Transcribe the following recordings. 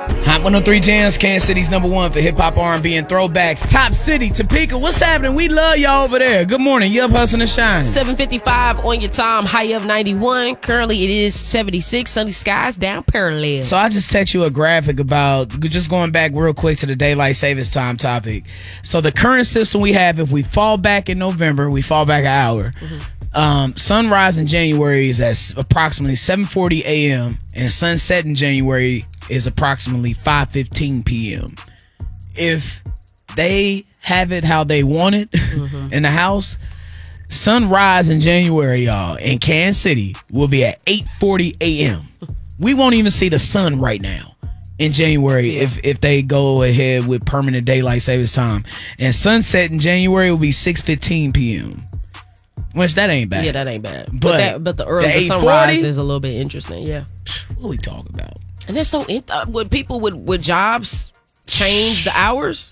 Hot 103 Jams, Kansas City's #1 for hip-hop, R&B, and throwbacks. Top City, Topeka, what's happening? We love y'all over there. Good morning. You up hustling and shining. 7:55 on your time, high of 91. Currently, it is 76, sunny skies, down parallel. So I just text you a graphic about, just going back real quick to the daylight savings time topic. So the current system we have, if we fall back in November, we fall back an hour. Sunrise in January is at approximately 7:40 a.m. and sunset in January is approximately 5:15 p.m. If they have it how they want it in the house, sunrise in January, y'all, in Kansas City will be at 8:40 a.m. We won't even see the sun right now in January if they go ahead with permanent daylight savings time. And sunset in January will be 6:15 p.m. Which that ain't bad. Yeah, that ain't bad. But the sunrise is a little bit interesting. Yeah. What we talking about? And that's so. Would people with jobs change the hours?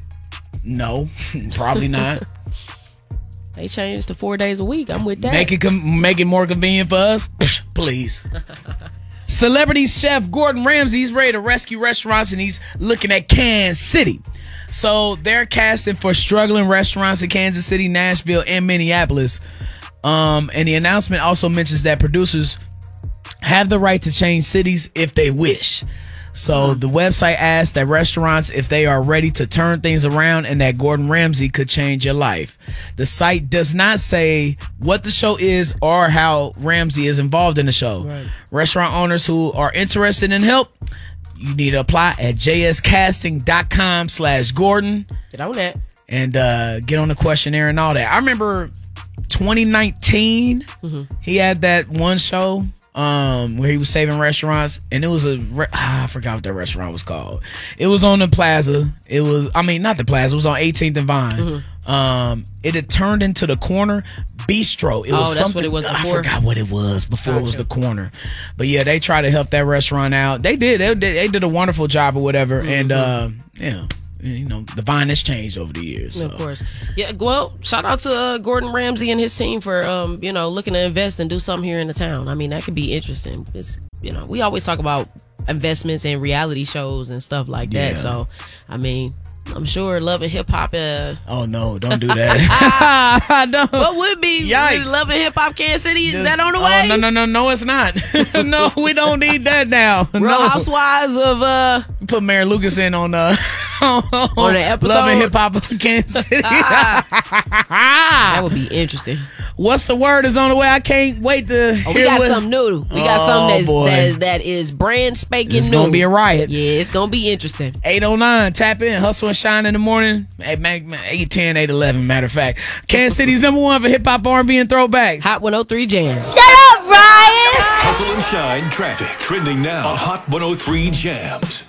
No, probably not. They changed to 4 days a week. I'm with that. Make it more convenient for us, please. Celebrity chef Gordon Ramsay, he's ready to rescue restaurants and he's looking at Kansas City. So they're casting for struggling restaurants in Kansas City, Nashville, and Minneapolis. And the announcement also mentions that producers have the right to change cities if they wish. So the website asks that restaurants if they are ready to turn things around and that Gordon Ramsay could change your life. The site does not say what the show is or how Ramsay is involved in the show. Right. Restaurant owners who are interested in help, you need to apply at jscasting.com/Gordon. Get on that. And get on the questionnaire and all that. I remember 2019, he had that one show where he was saving restaurants, and it was I forgot what that restaurant was called. It was on the plaza. It was, not the plaza. It was on 18th and Vine. It had turned into the Corner Bistro. It was that's what it was before? I forgot what it was before. It was the Corner. But yeah, they tried to help that restaurant out. They did. They did a wonderful job or whatever. And the Vine has changed over the years. So. Of course. Yeah. Well, shout out to Gordon Ramsay and his team for looking to invest and do something here in the town. I mean, that could be interesting. It's, we always talk about investments in reality shows and stuff like that. So, I'm sure Love and Hip Hop. Oh no! Don't do that. Don't. What would be Love and Hip Hop Kansas City? Is that on the way? No, it's not. No, we don't need that now. Real Housewives of put Mary Lucas in on the episode. Love and Hip Hop of Kansas City. That would be interesting. What's the word is on the way? I can't wait to hear. We got something new. We got something that is brand spanking new. It's gonna be a riot. Yeah, it's gonna be interesting. 809, tap in, hustle and shine in the morning. 810, 811. Matter of fact, Kansas City's #1 for hip hop, R&B, and throwbacks. Hot 103 Jams. Shut up, Ryan. Hustle and shine traffic trending now on Hot 103 Jams.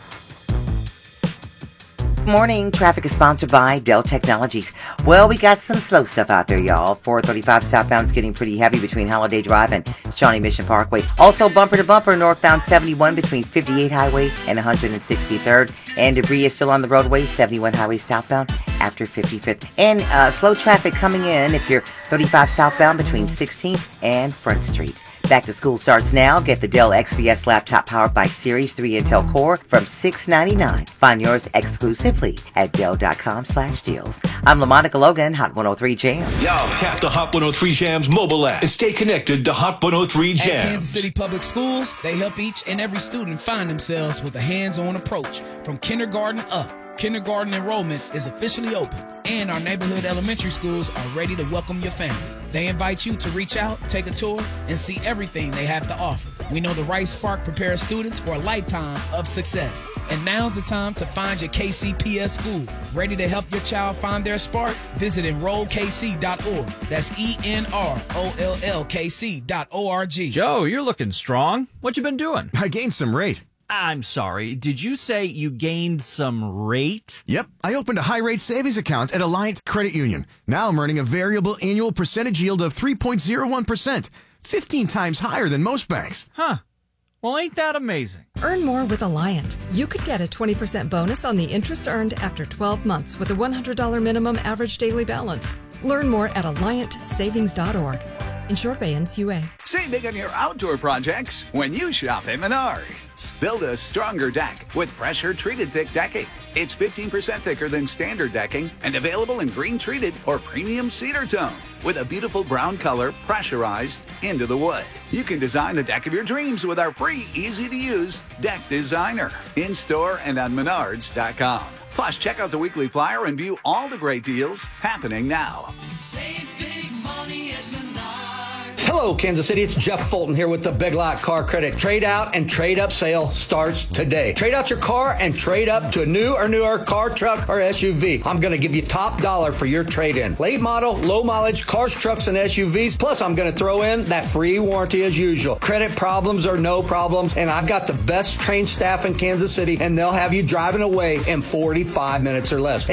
Morning. Traffic is sponsored by Dell Technologies. Well, we got some slow stuff out there, y'all. 435 southbound's getting pretty heavy between Holiday Drive and Shawnee Mission Parkway. Also, bumper to bumper, northbound 71 between 58 Highway and 163rd. And debris is still on the roadway, 71 Highway southbound after 55th. And slow traffic coming in if you're 35 southbound between 16th and Front Street. Back to school starts now. Get the Dell XPS laptop powered by Series 3 Intel Core from $699. Find yours exclusively at Dell.com/deals. I'm LaMonica Logan, Hot 103 Jams. Yo, tap the Hot 103 Jams mobile app and stay connected to Hot 103 Jams. At Kansas City Public Schools, they help each and every student find themselves with a hands-on approach from kindergarten up. Kindergarten enrollment is officially open, and our neighborhood elementary schools are ready to welcome your family. They invite you to reach out, take a tour, and see everything they have to offer. We know the right spark prepares students for a lifetime of success. And now's the time to find your KCPS school. Ready to help your child find their spark? Visit enrollkc.org. That's ENROLLKC.org. Joe, you're looking strong. What you been doing? I gained some rate. I'm sorry, did you say you gained some rate? Yep, I opened a high-rate savings account at Alliant Credit Union. Now I'm earning a variable annual percentage yield of 3.01%, 15 times higher than most banks. Huh. Well, ain't that amazing? Earn more with Alliant. You could get a 20% bonus on the interest earned after 12 months with a $100 minimum average daily balance. Learn more at AlliantSavings.org. Insured by NCUA. Save big on your outdoor projects when you shop at Menards. performance. Build a stronger deck with pressure-treated thick decking. It's 15% thicker than standard decking and available in green-treated or premium cedar tone with a beautiful brown color pressurized into the wood. You can design the deck of your dreams with our free, easy-to-use Deck Designer in-store and on Menards.com. Plus, check out the weekly flyer and view all the great deals happening now. Save big money at Menards. Hello, Kansas City. It's Jeff Fulton here with the Big Lot Car Credit Trade Out and Trade Up sale starts today. Trade out your car and trade up to a new or newer car, truck, or SUV. I'm going to give you top dollar for your trade-in. Late model, low mileage cars, trucks, and SUVs. Plus, I'm going to throw in that free warranty as usual. Credit problems or no problems. And I've got the best trained staff in Kansas City, and they'll have you driving away in 45 minutes or less.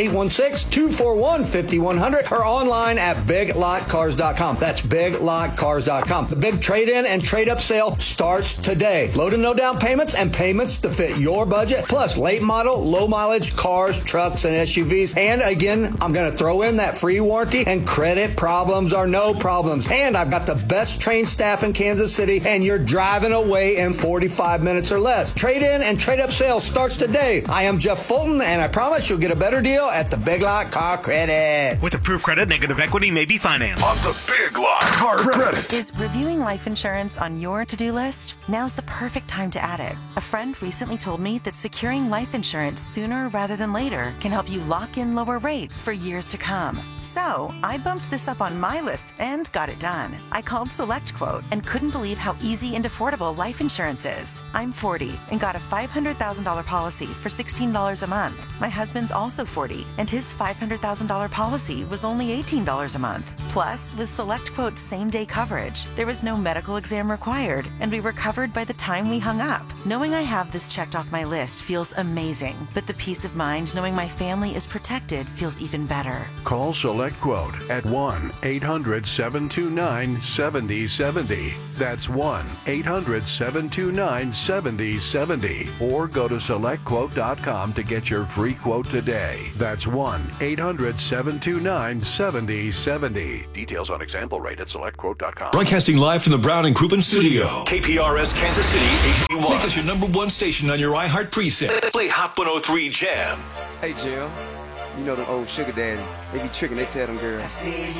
816-241-5100 or online at biglotcars.com. That's biglotcars.com. The big trade-in and trade-up sale starts today. Low to no down payments and payments to fit your budget. Plus, late model, low mileage cars, trucks, and SUVs. And again, I'm going to throw in that free warranty and credit problems are no problems. And I've got the best trained staff in Kansas City, and you're driving away in 45 minutes or less. Trade-in and trade-up sale starts today. I am Jeff Fulton, and I promise you'll get a better deal at the Big Lot Car Credit. With approved credit, negative equity may be financed. On the Big Lot Car Credit. Is reviewing life insurance on your to-do list? Now's the perfect time to add it. A friend recently told me that securing life insurance sooner rather than later can help you lock in lower rates for years to come. So, I bumped this up on my list and got it done. I called SelectQuote and couldn't believe how easy and affordable life insurance is. I'm 40 and got a $500,000 policy for $16 a month. My husband's also 40 and his $500,000 policy was only $18 a month. Plus, with SelectQuote's same-day coverage, there was no medical exam required, and we were covered by the time we hung up. Knowing I have this checked off my list feels amazing, but the peace of mind knowing my family is protected feels even better. Call SelectQuote at 1-800-729-7070. That's 1-800-729-7070. Or go to SelectQuote.com to get your free quote today. That's 1-800-729-7070. Details on example rate at SelectQuote.com. Broadcasting live from the Brown and Crouppen studio. KPRS Kansas City, HD1. Make us your #1 station on your iHeart preset. Play Hot 103 Jam. Hey, Jim. You know them old sugar daddy. They be tricking, they tell them girls.